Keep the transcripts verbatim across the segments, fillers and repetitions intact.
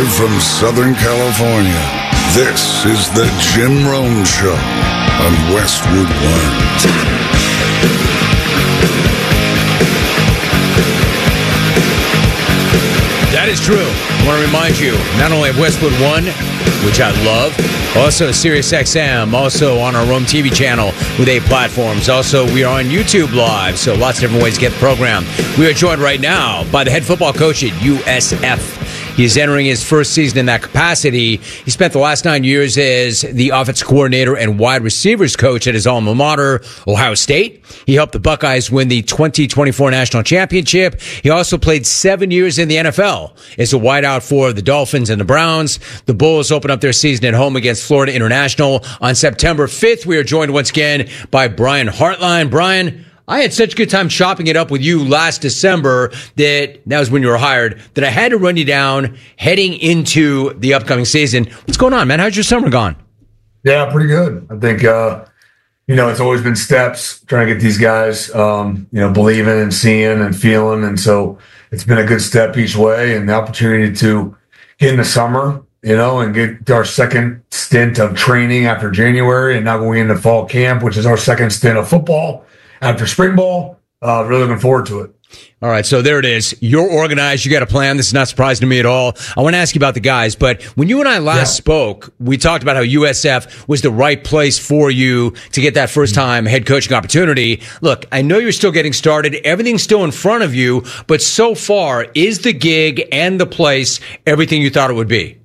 Live from Southern California, this is the Jim Rome Show on Westwood One. That is true. I want to remind you, not only of Westwood One, which I love, also Sirius X M, also on our Rome T V channel with eight platforms. Also, we are on YouTube Live, so lots of different ways to get the program. We are joined right now by the head football coach at U S F. He is entering his first season in that capacity. He spent the last nine years as the offensive coordinator and wide receivers coach at his alma mater, Ohio State. He helped the Buckeyes win the twenty twenty-four national championship. He also played seven years in the N F L as a wideout for the Dolphins and the Browns. The Bulls open up their season at home against Florida International on September fifth. We are joined once again by Brian Hartline. Brian, I had such a good time chopping it up with you last December that, that was when you were hired, that I had to run you down heading into the upcoming season. What's going on, man? How's your summer gone? Yeah, pretty good. I think, uh, you know, it's always been steps, trying to get these guys, um, you know, believing and seeing and feeling. And so it's been a good step each way, and the opportunity to get in the summer, you know, and get our second stint of training after January, and now going into fall camp, which is our second stint of football after spring ball. Uh, really looking forward to it. All right, so there it is. You're organized. You got a plan. This is not surprising to me at all. I want to ask you about the guys, but when you and I last yeah. spoke, we talked about how U S F was the right place for you to get that first-time head coaching opportunity. Look, I know you're still getting started. Everything's still in front of you, but so far, is the gig and the place everything you thought it would be?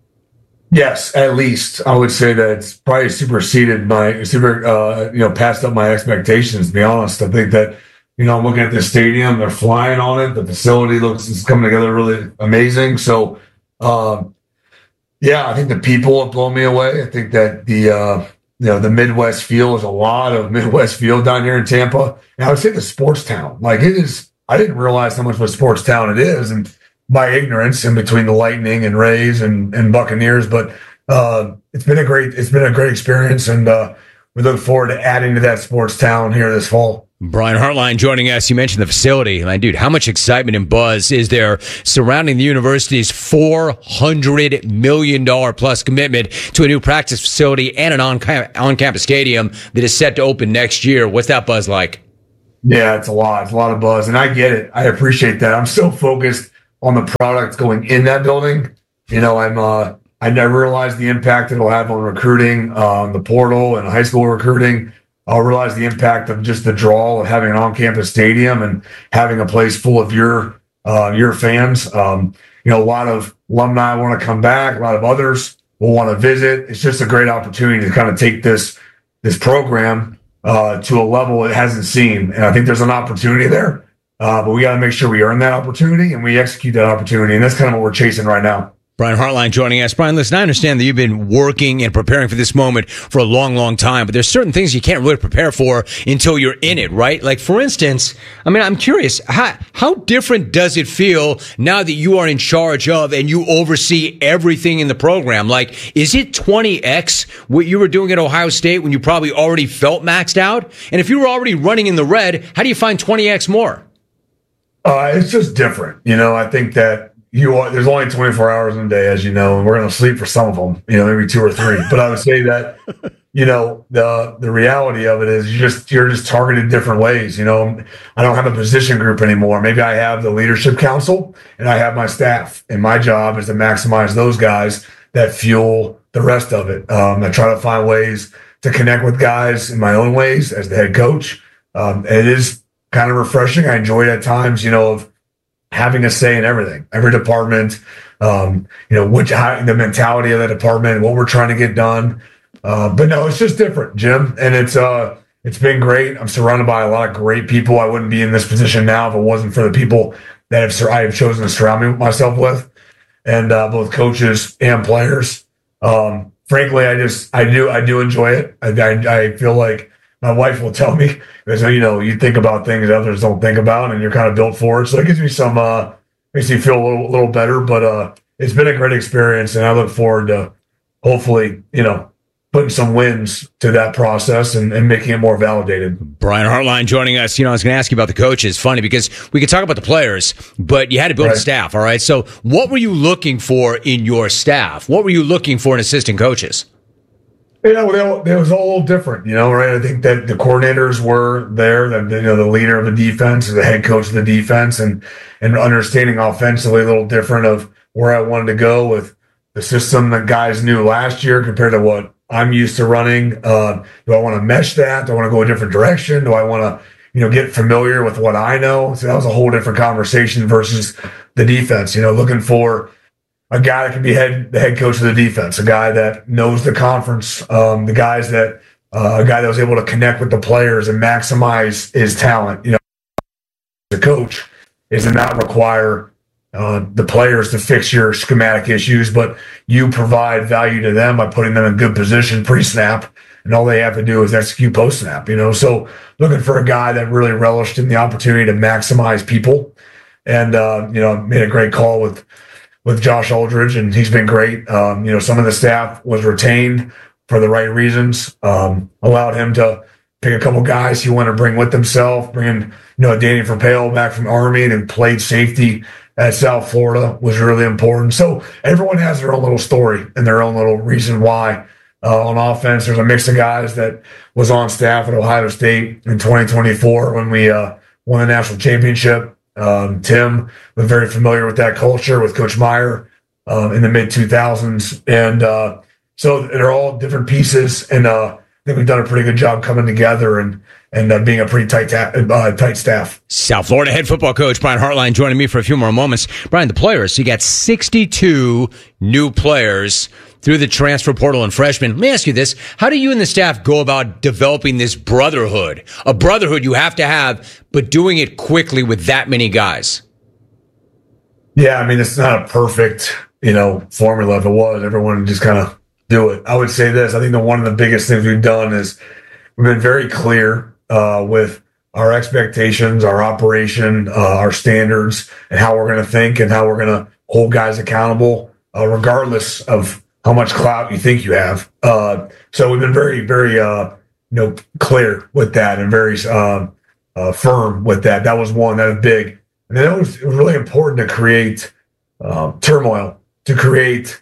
Yes, at least I would say that it's probably superseded my super, uh, you know, passed up my expectations. To be honest, I think that, you know, I'm looking at the stadium; they're flying on it. The facility looks is coming together really amazing. So, um, yeah, I think the people have blown me away. I think that the uh, you know the Midwest feel is a lot of Midwest feel down here in Tampa, and I would say the sports town. Like it is, I didn't realize how much of a sports town it is, and my ignorance in between the Lightning and Rays and, and Buccaneers, but uh, it's been a great it's been a great experience, and uh, we look forward to adding to that sports town here this fall. Brian Hartline joining us. You mentioned the facility. And dude, how much excitement and buzz is there surrounding the university's four hundred million dollars plus commitment to a new practice facility and an on on-campus stadium that is set to open next year? What's that buzz like? Yeah, it's a lot. It's a lot of buzz, and I get it. I appreciate that. I'm so focused on the product going in that building. You know, I'm uh I never realized the impact it'll have on recruiting, um, the portal and high school recruiting. I'll realize the impact of just the draw of having an on-campus stadium and having a place full of your uh, your fans. Um, you know, a lot of alumni want to come back. A lot of others will want to visit. It's just a great opportunity to kind of take this this program uh, to a level it hasn't seen, and I think there's an opportunity there. Uh, but we got to make sure we earn that opportunity and we execute that opportunity. And that's kind of what we're chasing right now. Brian Hartline joining us. Brian, listen, I understand that you've been working and preparing for this moment for a long, long time, but there's certain things you can't really prepare for until you're in it, right? Like, for instance, I mean, I'm curious, how, how different does it feel now that you are in charge of and you oversee everything in the program? Like, is it twenty X what you were doing at Ohio State when you probably already felt maxed out? And if you were already running in the red, how do you find twenty X more? Uh, it's just different. You know, I think that you are, there's only twenty-four hours in a day, as you know, and we're going to sleep for some of them, you know, maybe two or three. But I would say that, you know, the the reality of it is you just, you're just targeted different ways. You know, I don't have a position group anymore. Maybe I have the leadership council and I have my staff, and my job is to maximize those guys that fuel the rest of it. Um, I try to find ways to connect with guys in my own ways as the head coach. Um, and it is kind of refreshing. I enjoy it at times, you know, of having a say in everything, every department, um, you know, which, how, the mentality of the department, what we're trying to get done. Uh, but no, it's just different, Jim. And it's, uh, it's been great. I'm surrounded by a lot of great people. I wouldn't be in this position now if it wasn't for the people that have, I have chosen to surround me, myself with, and uh, both coaches and players. Um, frankly, I just, I do, I do enjoy it. I, I, I feel like my wife will tell me, because, you know, you think about things others don't think about, and you're kind of built for it. So it gives me some, uh, makes me feel a little, little better. But uh, it's been a great experience, and I look forward to hopefully, you know, putting some wins to that process and, and making it more validated. Brian Hartline joining us. You know, I was going to ask you about the coaches. Funny because we could talk about the players, but you had to build Right. a staff. All right. So what were you looking for in your staff? What were you looking for in assistant coaches? Yeah, well, they all, it was all different, you know, right? I think that the coordinators were there, that you know, the leader of the defense, the head coach of the defense, and and understanding offensively a little different of where I wanted to go with the system that guys knew last year compared to what I'm used to running. Uh, do I want to mesh that? Do I want to go a different direction? Do I want to, you know, get familiar with what I know? So that was a whole different conversation versus the defense, you know, looking for a guy that can be head the head coach of the defense, a guy that knows the conference, um, the guys that uh, a guy that was able to connect with the players and maximize his talent. You know, the coach is to not require uh, the players to fix your schematic issues, but you provide value to them by putting them in good position pre-snap, and all they have to do is execute post-snap. You know, so looking for a guy that really relished in the opportunity to maximize people, and uh, you know, made a great call with. with Josh Aldridge, and he's been great. Um, you know, some of the staff was retained for the right reasons, um, allowed him to pick a couple guys he wanted to bring with himself, bringing, you know, Danny Verpale back from Army and played safety at South Florida was really important. So everyone has their own little story and their own little reason why. Uh, on offense, there's a mix of guys that was on staff at Ohio State in twenty twenty-four when we uh, won the national championship. Um, Tim was very familiar with that culture with Coach Meyer um, in the mid two thousands. And uh, so they're all different pieces. And uh, I think we've done a pretty good job coming together and and uh, being a pretty tight ta- uh, tight staff. South Florida head football coach Brian Hartline joining me for a few more moments. Brian, the players, so you got sixty-two new players through the transfer portal and freshmen. Let me ask you this. How do you and the staff go about developing this brotherhood? A brotherhood you have to have, but doing it quickly with that many guys. Yeah, I mean, it's not a perfect, you know, formula. If it was, everyone would just kind of do it. I would say this. I think that one of the biggest things we've done is we've been very clear uh, with our expectations, our operation, uh, our standards, and how we're going to think and how we're going to hold guys accountable, uh, regardless of how much clout you think you have. Uh, so we've been very, very, uh, you know, clear with that and very uh, uh, firm with that. That was one that was big. And then it was, it was really important to create um, turmoil, to create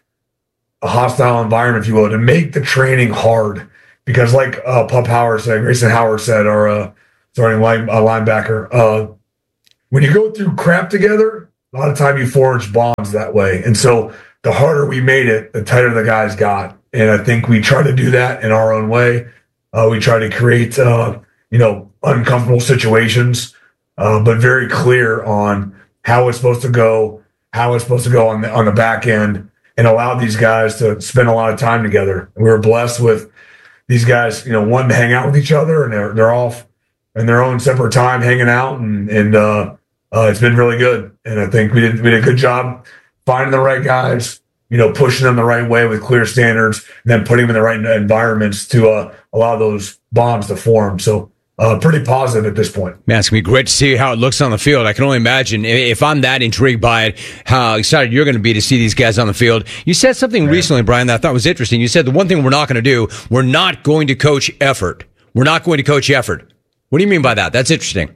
a hostile environment, if you will, to make the training hard. Because like uh, Pup Howard said, Grayson Howard said, our uh, starting line, uh, linebacker, uh, when you go through crap together, a lot of time you forge bonds that way. And so the harder we made it, the tighter the guys got. And I think we try to do that in our own way. Uh, we try to create, uh, you know, uncomfortable situations, uh, but very clear on how it's supposed to go, how it's supposed to go on the, on the back end, and allow these guys to spend a lot of time together. We were blessed with these guys, you know, wanting to hang out with each other, and they're, they're off in their own separate time hanging out. And, and uh, uh, it's been really good. And I think we did, we did a good job finding the right guys, you know, pushing them the right way with clear standards, and then putting them in the right environments to uh, allow those bonds to form. So uh, pretty positive at this point. Man, it's going to be great to see how it looks on the field. I can only imagine if I'm that intrigued by it, how excited you're going to be to see these guys on the field. You said something yeah. recently, Brian, that I thought was interesting. You said the one thing we're not going to do, we're not going to coach effort. We're not going to coach effort. What do you mean by that? That's interesting.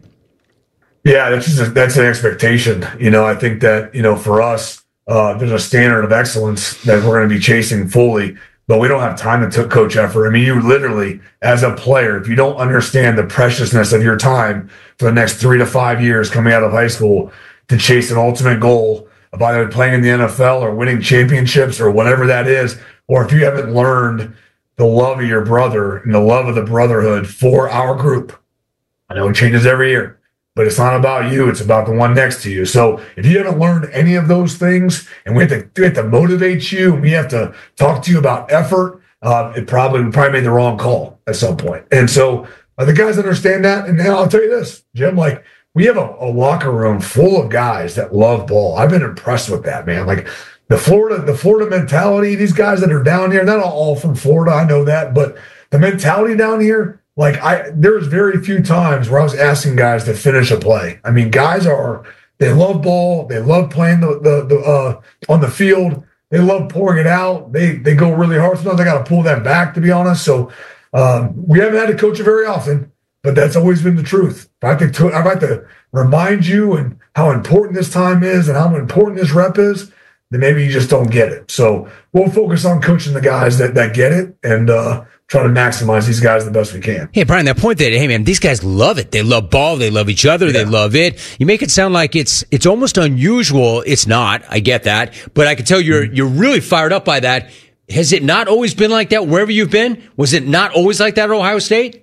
Yeah, that's just a, that's an expectation. You know, I think that, you know, for us, uh, there's a standard of excellence that we're going to be chasing fully, but we don't have time to t- coach effort. I mean, you literally, as a player, if you don't understand the preciousness of your time for the next three to five years coming out of high school to chase an ultimate goal of either playing in the N F L or winning championships or whatever that is, or if you haven't learned the love of your brother and the love of the brotherhood for our group, I know it changes every year, but it's not about you. It's about the one next to you. So if you haven't learned any of those things, and we have to, we have to motivate you, and we have to talk to you about effort, uh, it probably we probably made the wrong call at some point. And so uh, the guys understand that. And now I'll tell you this, Jim, like we have a, a locker room full of guys that love ball. I've been impressed with that, man. Like the Florida, the Florida mentality, these guys that are down here, not all from Florida, I know that, but the mentality down here, like I, there's very few times where I was asking guys to finish a play. I mean, guys are, they love ball. They love playing the, the, the uh, on the field. they love pouring it out. They they go really hard. Sometimes they got to pull that back, to be honest. So um, we haven't had to coach it very often, but that's always been the truth. If I have to, I have to remind you and how important this time is and how important this rep is, then maybe you just don't get it. So we'll focus on coaching the guys that, that get it and uh, try to maximize these guys the best we can. Hey, Brian, that point that, hey, man, these guys love it. They love ball. They love each other. Yeah. They love it. You make it sound like it's it's almost unusual. It's not. I get that. But I can tell you're you're really fired up by that. Has it not always been like that wherever you've been? Was it not always like that at Ohio State?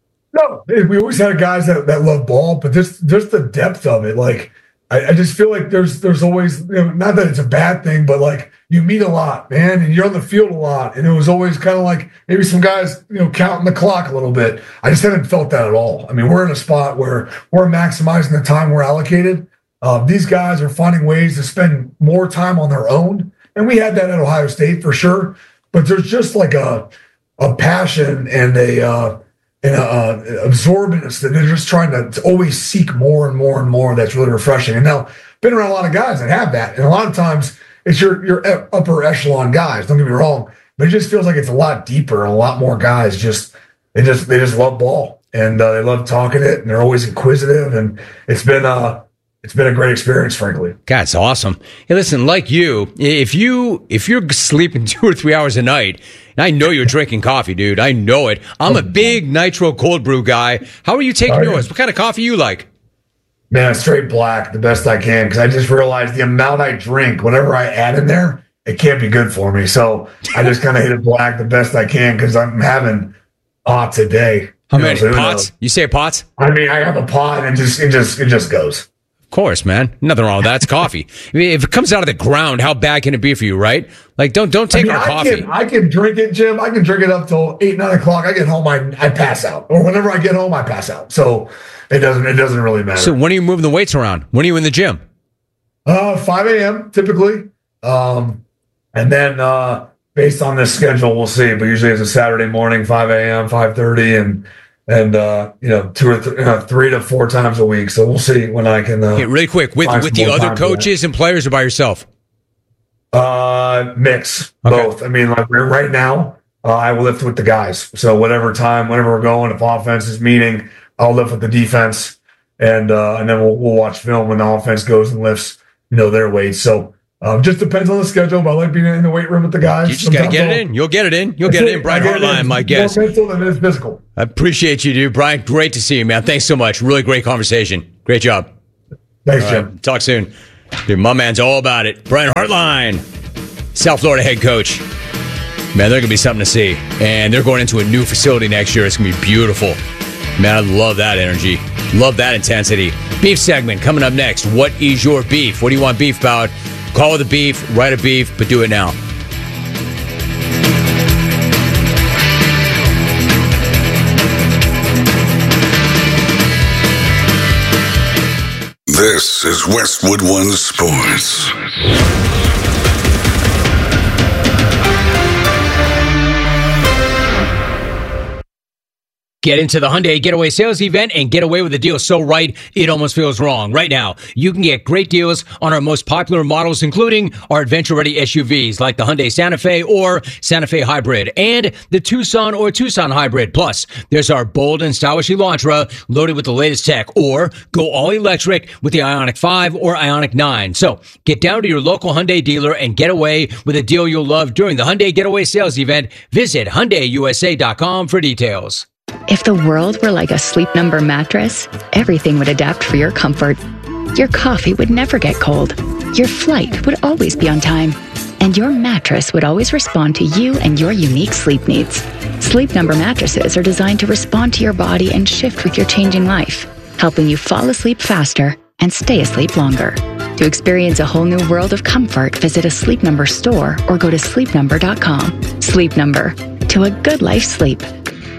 No. We always had guys that, that love ball, but just, just the depth of it, like, I, I just feel like there's there's always, you know, not that it's a bad thing, but like you meet a lot, man, and you're on the field a lot. And it was always kind of like maybe some guys, you know, counting the clock a little bit. I just haven't felt that at all. I mean, we're in a spot where we're maximizing the time we're allocated. Uh, these guys are finding ways to spend more time on their own. And we had that at Ohio State for sure. But there's just like a a passion and a uh, and uh, absorbance that they're just trying to, to always seek more and more and more. That's really refreshing. And now, been around a lot of guys that have that, and a lot of times it's your your upper echelon guys. Don't get me wrong, but it just feels like it's a lot deeper. And a lot more guys just they just they just love ball and uh, they love talking it, and they're always inquisitive. And it's been uh it's been a great experience, frankly. God, it's awesome. Hey, listen, like you, if you if you're sleeping two or three hours a night. And I know you're drinking coffee, dude. I know it. I'm a big nitro cold brew guy. How are you taking are yours? You? What kind of coffee you like? Man, straight black, the best I can, because I just realized the amount I drink, whenever I add in there, it can't be good for me. So I just kind of hit it black the best I can because I'm having pots a day. How many so pots? You say pots? I mean, I have a pot and just it just it just goes. Of course, man. Nothing wrong with that. It's coffee. I mean, if it comes out of the ground, how bad can it be for you, right? Like, don't don't take I mean, our I coffee. Can, I can drink it, Jim. I can drink it up till eight, nine o'clock. I get home, I I pass out, or whenever I get home, I pass out. So it doesn't it doesn't really matter. So when are you moving the weights around? When are you in the gym? Uh, five a.m. typically, um, and then uh, based on this schedule, we'll see. But usually it's a Saturday morning, five a.m., five thirty, and. And, uh, you know, two or th- uh, three to four times a week. So we'll see when I can. Uh, hey, really quick, with, with the other coaches and players or by yourself? Uh, mix, okay. Both. I mean, like right now, uh, I will lift with the guys. So whatever time, whenever we're going, if offense is meeting, I'll lift with the defense. And uh, and then we'll, we'll watch film when the offense goes and lifts, you know, their weights. So um, just depends on the schedule. But I like being in the weight room with the guys. You just got to get it in. You'll get it in. You'll get it in. Brian Hartline, my guest. More mental than it is physical. I appreciate you, dude. Brian, great to see you, man. Thanks so much. Really great conversation. Great job. Thanks, Jim. Right, talk soon. Dude, my man's all about it. Brian Hartline, South Florida head coach. Man, they're going to be something to see. And they're going into a new facility next year. It's going to be beautiful. Man, I love that energy. Love that intensity. Beef segment coming up next. What is your beef? What do you want beef about? Call the beef, write a beef, but do it now. This is Westwood One Sports. Get into the Hyundai Getaway Sales Event and get away with a deal so right, it almost feels wrong. Right now, you can get great deals on our most popular models, including our adventure-ready S U Vs like the Hyundai Santa Fe or Santa Fe Hybrid and the Tucson or Tucson Hybrid. Plus, there's our bold and stylish Elantra loaded with the latest tech, or go all-electric with the Ioniq five or Ioniq nine. So, get down to your local Hyundai dealer and get away with a deal you'll love during the Hyundai Getaway Sales Event. Visit Hyundai U S A dot com for details. If the world were like a Sleep Number mattress, everything would adapt for your comfort. Your coffee would never get cold. Your flight would always be on time. And your mattress would always respond to you and your unique sleep needs. Sleep Number mattresses are designed to respond to your body and shift with your changing life, helping you fall asleep faster and stay asleep longer. To experience a whole new world of comfort, visit a Sleep Number store or go to sleep number dot com. Sleep Number. To a good life sleep.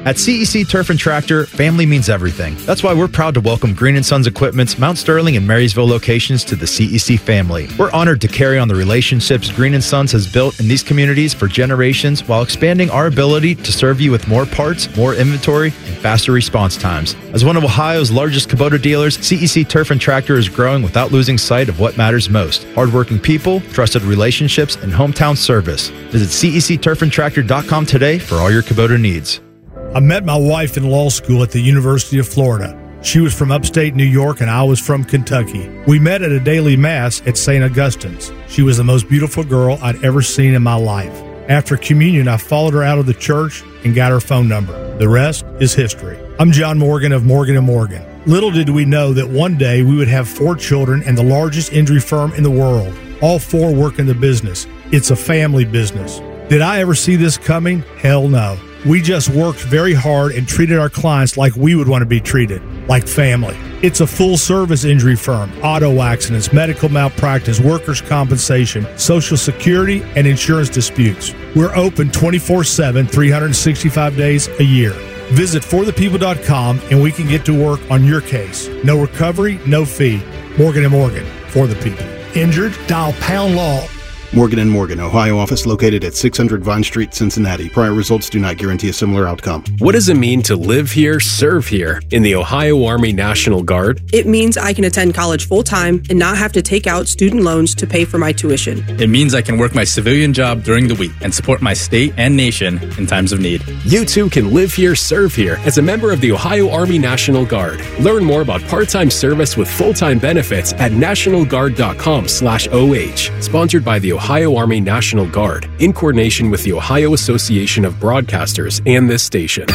At C E C Turf and Tractor, family means everything. That's why we're proud to welcome Green and Sons Equipment's Mount Sterling and Marysville locations to the C E C family. We're honored to carry on the relationships Green and Sons has built in these communities for generations while expanding our ability to serve you with more parts, more inventory, and faster response times. As one of Ohio's largest Kubota dealers, C E C Turf and Tractor is growing without losing sight of what matters most: hardworking people, trusted relationships, and hometown service. Visit C E C turf and tractor dot com today for all your Kubota needs. I met my wife in law school at the University of Florida. She was from upstate New York and I was from Kentucky. We met at a daily mass at Saint Augustine's. She was the most beautiful girl I'd ever seen in my life. After communion, I followed her out of the church and got her phone number. The rest is history. I'm John Morgan of Morgan and Morgan. Little did we know that one day we would have four children and the largest injury firm in the world. All four work in the business. It's a family business. Did I ever see this coming? Hell no. We just worked very hard and treated our clients like we would want to be treated, like family. It's a full-service injury firm: auto accidents, medical malpractice, workers' compensation, Social Security, and insurance disputes. We're open twenty-four seven, three hundred sixty-five days a year. Visit for the people dot com and we can get to work on your case. No recovery, no fee. Morgan and Morgan, for the people. Injured? Dial pound law. Morgan and Morgan, Ohio office located at six hundred Vine Street, Cincinnati. Prior results do not guarantee a similar outcome. What does it mean to live here, serve here in the Ohio Army National Guard? It means I can attend college full-time and not have to take out student loans to pay for my tuition. It means I can work my civilian job during the week and support my state and nation in times of need. You too can live here, serve here as a member of the Ohio Army National Guard. Learn more about part-time service with full-time benefits at national guard dot com slash O H. Sponsored by the Ohio Army National Guard, in coordination with the Ohio Association of Broadcasters and this station.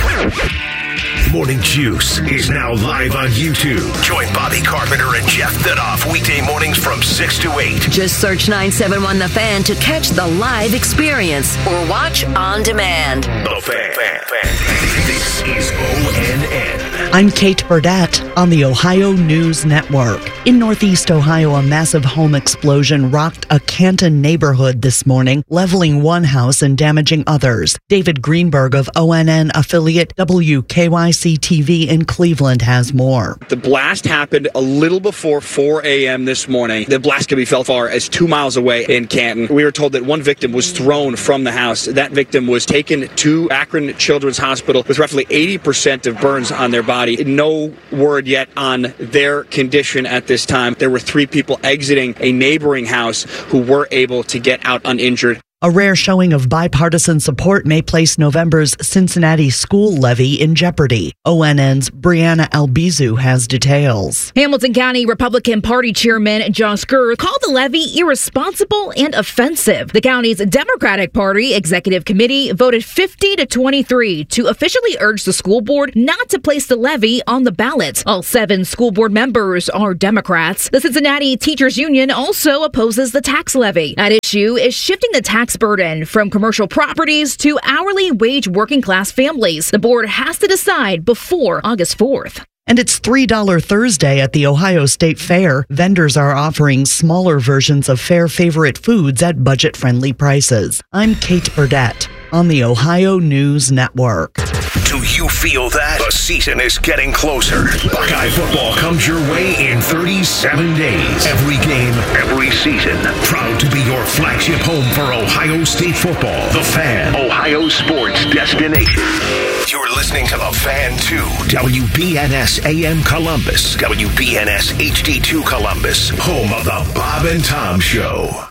Morning Juice is now live on YouTube. Join Bobby Carpenter and Jeff Thidoff weekday mornings from six to eight. Just search nine seven one The Fan to catch the live experience or watch on demand. The Fan. fan, fan. This is O N N. I'm Kate Burdett on the Ohio News Network. In Northeast Ohio, a massive home explosion rocked a Canton neighborhood this morning, leveling one house and damaging others. David Greenberg of O N N affiliate W K Y C T V in Cleveland has more. The blast happened a little before four a.m. this morning. The blast could be felt far as two miles away in Canton. We were told that one victim was thrown from the house. That victim was taken to Akron Children's Hospital with roughly eighty percent of burns on their body. No word yet on their condition at this time. There were three people exiting a neighboring house who were able to get out uninjured. A rare showing of bipartisan support may place November's Cincinnati school levy in jeopardy. O N N's Brianna Albizu has details. Hamilton County Republican Party Chairman Josh Gurr called the levy irresponsible and offensive. The county's Democratic Party Executive Committee voted fifty to twenty-three to officially urge the school board not to place the levy on the ballot. All seven school board members are Democrats. The Cincinnati Teachers Union also opposes the tax levy. At issue is shifting the tax burden from commercial properties to hourly wage working class families. The board has to decide before August fourth. And it's three dollar Thursday at the Ohio State Fair. Vendors are offering smaller versions of fair favorite foods at budget-friendly prices. I'm Kate Burdett on the Ohio News Network. Do you feel that? The season is getting closer. Buckeye football comes your way in thirty-seven days. Every game, every season. Proud to be your flagship home for Ohio State football. The Fan, Ohio sports destination. You're listening to The Fan two. W B N S A M Columbus. W B N S H D two Columbus. Home of the Bob and Tom Show.